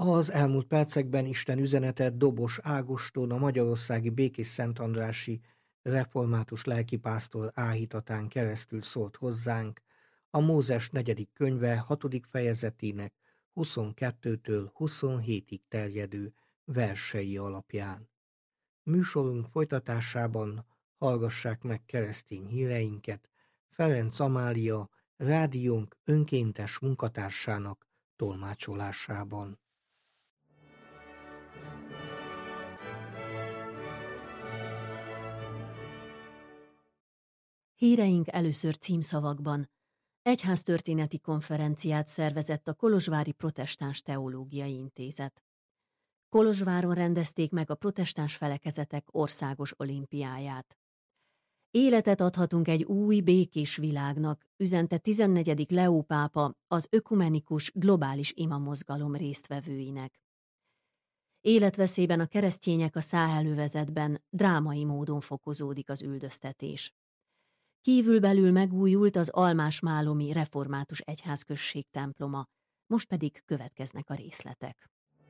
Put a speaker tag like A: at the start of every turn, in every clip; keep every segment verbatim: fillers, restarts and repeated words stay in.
A: Az elmúlt percekben Isten üzenetet Dobos Ágoston, a magyarországi Békés Szentandrási református lelkipásztor áhítatán keresztül szólt hozzánk a Mózes negyedik könyve hatodik fejezetének huszonkettőtől huszonhétig terjedő versei alapján. Műsorunk folytatásában hallgassák meg keresztény híreinket Ferenc Amália, rádiónk önkéntes munkatársának tolmácsolásában.
B: Híreink először címszavakban. Egyháztörténeti konferenciát szervezett a Kolozsvári Protestáns Teológiai Intézet. Kolozsváron rendezték meg a protestáns felekezetek országos olimpiáját. Életet adhatunk egy új, békés világnak, üzente tizennegyedik Leó pápa az ökumenikus globális imamozgalom résztvevőinek. Életveszélyben a keresztények a Száhel-övezetben, drámai módon fokozódik az üldöztetés. Kívülbelül megújult az almás-málomi református egyházközség temploma, most pedig következnek a részletek.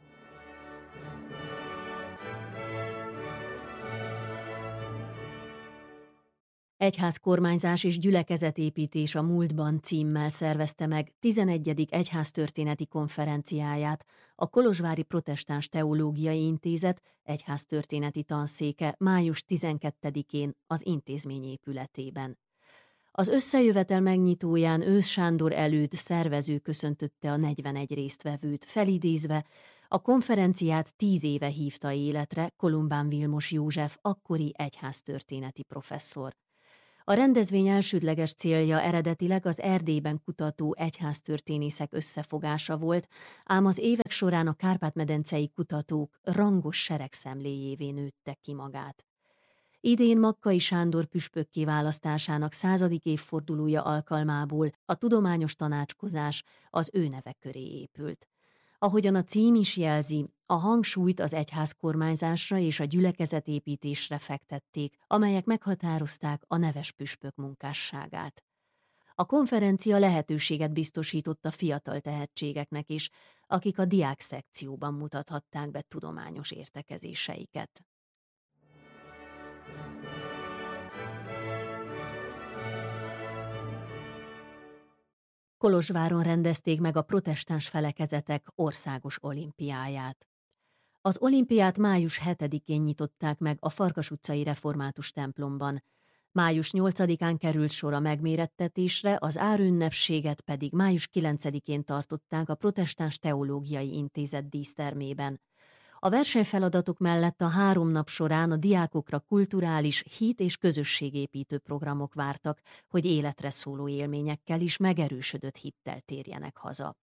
B: Egyházkormányzás és gyülekezetépítés a múltban címmel szervezte meg tizenegyedik egyháztörténeti konferenciáját a Kolozsvári Protestáns Teológiai Intézet egyháztörténeti tanszéke május tizenkettedikén az intézmény épületében. Az összejövetel megnyitóján Ősz Sándor előtt szervező köszöntötte a negyvenegy résztvevőt, felidézve a konferenciát tíz éve hívta életre Kolumbán Vilmos József, akkori egyháztörténeti professzor. A rendezvény elsődleges célja eredetileg az Erdélyben kutató egyháztörténészek összefogása volt, ám az évek során a kárpát-medencei kutatók rangos seregszemléjévé nőtte ki magát. Idén Makkai Sándor püspök kiválasztásának századik évfordulója alkalmából a tudományos tanácskozás az ő neve köré épült. Ahogyan a cím is jelzi, a hangsúlyt az egyházkormányzásra és a gyülekezetépítésre fektették, amelyek meghatározták a neves püspök munkásságát. A konferencia lehetőséget biztosított a fiatal tehetségeknek is, akik a diák szekcióban mutathatták be tudományos értekezéseiket. Kolozsváron rendezték meg a protestáns felekezetek országos olimpiáját. Az olimpiát május hetedikén nyitották meg a Farkas utcai református templomban. Május nyolcadikán került sor a megmérettetésre, az árünnepséget pedig május kilencedikén tartották a Protestáns Teológiai Intézet dísztermében. A versenyfeladatok mellett a három nap során a diákokra kulturális, hit- és közösségépítő programok vártak, hogy életre szóló élményekkel is megerősödött hittel térjenek haza.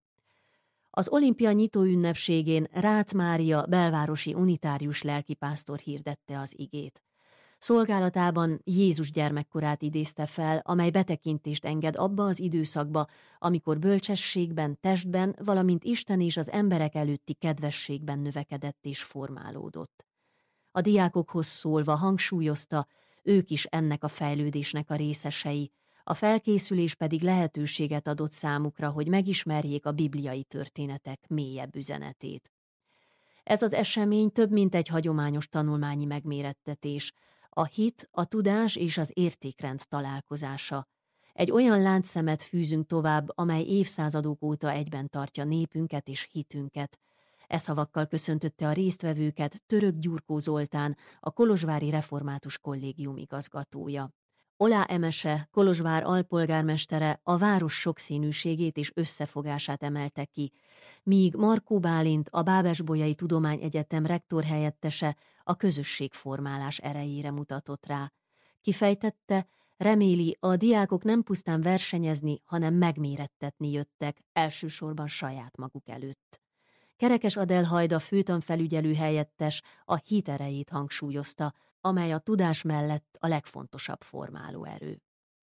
B: Az olimpia nyitó ünnepségén Rácz Mária belvárosi unitárius lelkipásztor hirdette az igét. Szolgálatában Jézus gyermekkorát idézte fel, amely betekintést enged abba az időszakba, amikor bölcsességben, testben, valamint Isten és az emberek előtti kedvességben növekedett és formálódott. A diákokhoz szólva hangsúlyozta, ők is ennek a fejlődésnek a részesei, a felkészülés pedig lehetőséget adott számukra, hogy megismerjék a bibliai történetek mélyebb üzenetét. Ez az esemény több mint egy hagyományos tanulmányi megmérettetés, a hit, a tudás és az értékrend találkozása. Egy olyan láncszemet fűzünk tovább, amely évszázadok óta egyben tartja népünket és hitünket. E szavakkal köszöntötte a résztvevőket Török Gyurkó Zoltán, a Kolozsvári Református Kollégium igazgatója. Olá Emese, Kolozsvár alpolgármestere a város sokszínűségét és összefogását emelte ki, míg Markó Bálint, a Bábesbolyai Tudományegyetem rektorhelyettese a közösségformálás erejére mutatott rá. Kifejtette, reméli, a diákok nem pusztán versenyezni, hanem megmérettetni jöttek, elsősorban saját maguk előtt. Kerekes Adel Hajda főtanfelügyelő helyettes a hit erejét hangsúlyozta, amely a tudás mellett a legfontosabb formáló erő.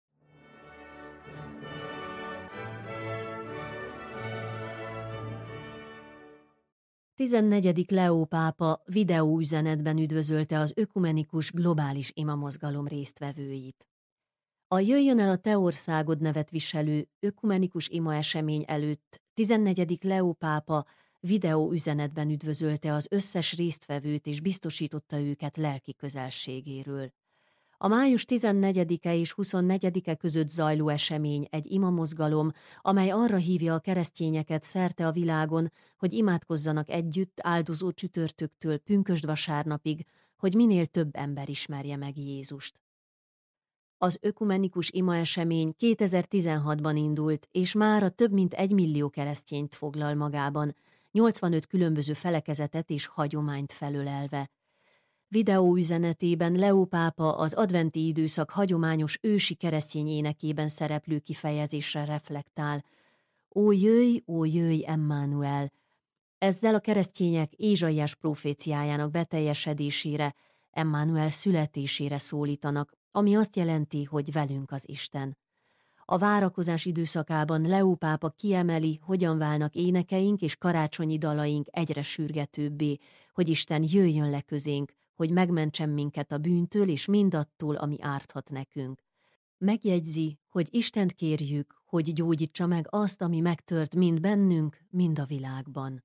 B: tizennegyedik Leó pápa videóüzenetben üdvözölte az ökumenikus globális imamozgalom résztvevőit. A Jöjjön el a te országod nevet viselő ökumenikus ima esemény előtt tizennegyedik Leó pápa videóüzenetben üdvözölte az összes résztvevőt és biztosította őket lelki közelségéről. A május tizennegyedike és huszonnegyedike között zajló esemény egy imamozgalom, amely arra hívja a keresztényeket szerte a világon, hogy imádkozzanak együtt áldozó csütörtöktől pünkösdvasárnapig, hogy minél több ember ismerje meg Jézust. Az ökumenikus imaesemény kétezer-tizenhatban indult, és mára több mint egy millió keresztényt foglal magában, nyolcvanöt különböző felekezetet és hagyományt felölelve. Videóüzenetében Leó pápa az adventi időszak hagyományos ősi keresztény énekében szereplő kifejezésre reflektál. Ó jöjj, ó jöjj, Emmanuel! Ezzel a keresztények Ézsaiás proféciájának beteljesedésére, Emmanuel születésére szólítanak, ami azt jelenti, hogy velünk az Isten. A várakozás időszakában Leó pápa kiemeli, hogyan válnak énekeink és karácsonyi dalaink egyre sürgetőbbé, hogy Isten jöjjön le közénk, hogy megmentsen minket a bűntől és mindattól, ami árthat nekünk. Megjegyzi, hogy Istent kérjük, hogy gyógyítsa meg azt, ami megtört mind bennünk, mind a világban.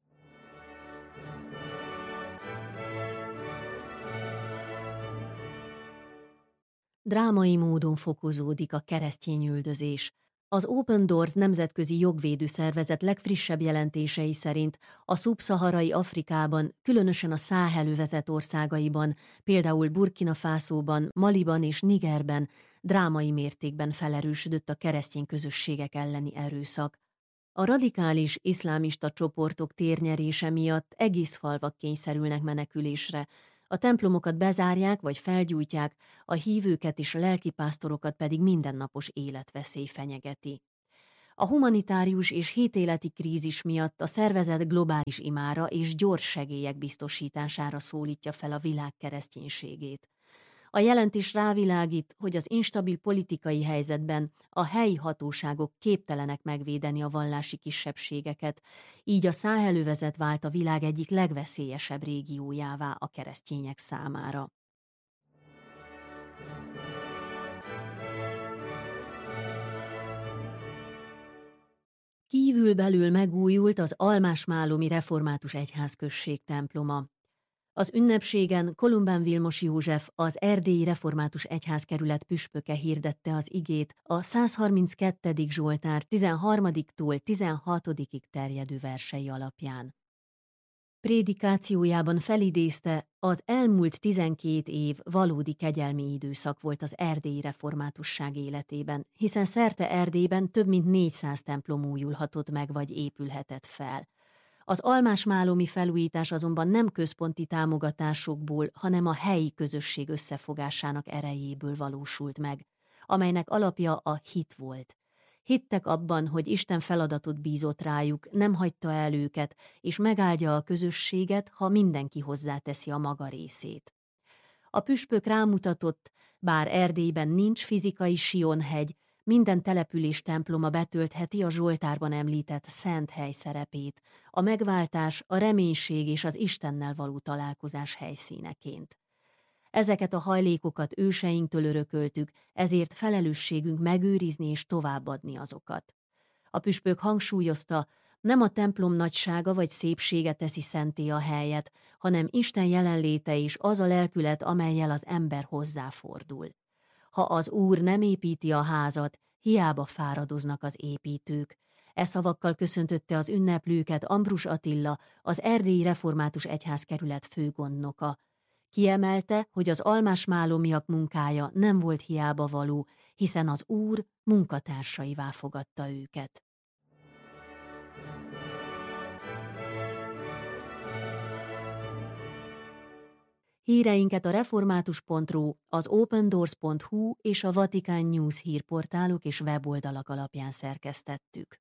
B: Drámai módon fokozódik a keresztényüldözés. Az Open Doors nemzetközi jogvédő szervezet legfrissebb jelentései szerint a szubszaharai Afrikában, különösen a Száhel övezet országaiban, például Burkina Fasóban, Maliban és Nigerben drámai mértékben felerősödött a keresztény közösségek elleni erőszak. A radikális iszlámista csoportok térnyerése miatt egész falvak kényszerülnek menekülésre, a templomokat bezárják vagy felgyújtják, a hívőket és a lelkipásztorokat pedig mindennapos életveszély fenyegeti. A humanitárius és hitéleti krízis miatt a szervezet globális imára és gyors segélyek biztosítására szólítja fel a világ kereszténységét. A jelentés rávilágít, hogy az instabil politikai helyzetben a helyi hatóságok képtelenek megvédeni a vallási kisebbségeket, így a Száhel-övezet vált a világ egyik legveszélyesebb régiójává a keresztények számára. Kívülbelül megújult az almásmálomi református egyházközség temploma. Az ünnepségen Kolumbán Vilmos József, az erdélyi református egyházkerület püspöke hirdette az igét a százharminckettedik Zsoltár tizenharmadiktól tizenhatodikig terjedő versei alapján. Prédikációjában felidézte, az elmúlt tizenkét év valódi kegyelmi időszak volt az erdélyi reformátusság életében, hiszen szerte Erdélyben több mint négyszáz templom újulhatott meg vagy épülhetett fel. Az almásmálomi felújítás azonban nem központi támogatásokból, hanem a helyi közösség összefogásának erejéből valósult meg, amelynek alapja a hit volt. Hittek abban, hogy Isten feladatot bízott rájuk, nem hagyta el őket, és megáldja a közösséget, ha mindenki hozzáteszi a maga részét. A püspök rámutatott, bár Erdélyben nincs fizikai Sionhegy, minden település temploma betöltheti a Zsoltárban említett szent hely szerepét, a megváltás, a reménység és az Istennel való találkozás helyszíneként. Ezeket a hajlékokat őseinktől örököltük, ezért felelősségünk megőrizni és továbbadni azokat. A püspök hangsúlyozta, nem a templom nagysága vagy szépsége teszi szenté a helyet, hanem Isten jelenléte és az a lelkület, amellyel az ember hozzáfordul. Ha az Úr nem építi a házat, hiába fáradoznak az építők. E szavakkal köszöntötte az ünneplőket Ambrus Attila, az erdélyi református egyházkerület főgondnoka. Kiemelte, hogy az almásmálomiak munkája nem volt hiába való, hiszen az Úr munkatársaivá fogadta őket. Híreinket a református pont ru, az opendoors pont hu és a Vatican News hírportálok és weboldalak alapján szerkesztettük.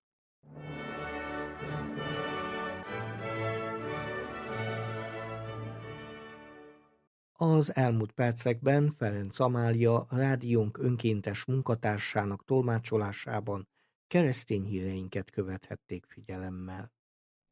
A: Az elmúlt percekben Ferenc Amália rádiónk önkéntes munkatársának tolmácsolásában keresztény híreinket követhették figyelemmel.